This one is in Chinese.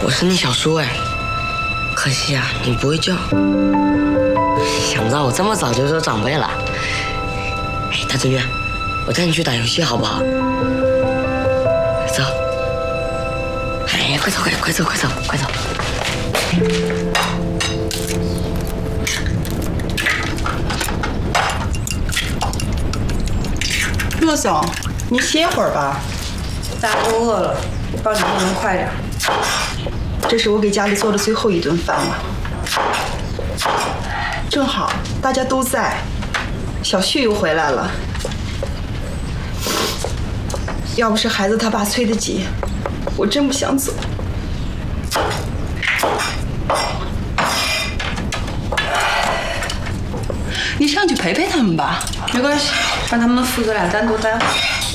我是你小叔哎，可惜啊，你不会叫。想不到我这么早就做长辈了。哎，大侄女，我带你去打游戏好不好？走。哎，快走，快走，快走，快走！ 骆总，你歇会儿吧。 大家都饿了，帮你弄快点。 这是我给家里做的最后一顿饭了。正好大家都在，小旭又回来了。要不是孩子他爸催得急，我真不想走。你上去陪陪他们吧。 没关系，让他们父子俩单独待会儿。